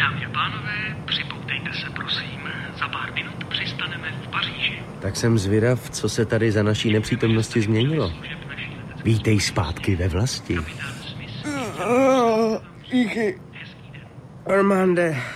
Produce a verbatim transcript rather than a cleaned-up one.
Dámy a pánové, připoutejte se, prosím. Za pár minut přistaneme v Paříži. Tak jsem zvědav, co se tady za naší nepřítomnosti změnilo. Vítej zpátky ve vlasti. Oh, díky. Armande.